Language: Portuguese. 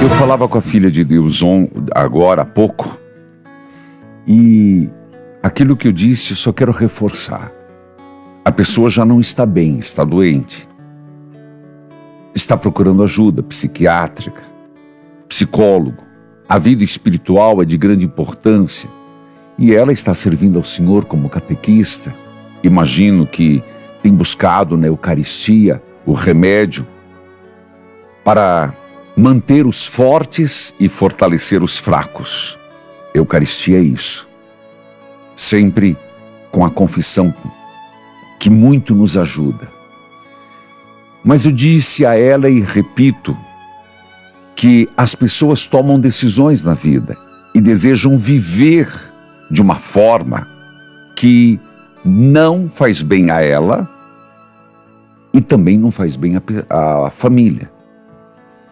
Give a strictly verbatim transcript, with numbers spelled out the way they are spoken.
Eu falava com a filha de Deus on, agora há pouco, e aquilo que eu disse eu só quero reforçar. A pessoa já não está bem, está doente. Está procurando ajuda psiquiátrica, psicólogo. A vida espiritual é de grande importância e ela está servindo ao Senhor como catequista. Imagino que tem buscado na Eucaristia o remédio para manter os fortes e fortalecer os fracos. Eucaristia é isso. Sempre com a confissão que muito nos ajuda. Mas eu disse a ela e repito que as pessoas tomam decisões na vida e desejam viver de uma forma que não faz bem a ela e também não faz bem à família.